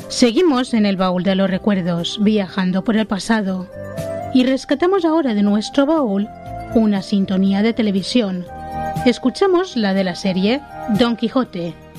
Seguimos en el baúl de los recuerdos, viajando por el pasado, y rescatamos ahora de nuestro baúl una sintonía de televisión. Escuchamos la de la serie Don Quijote.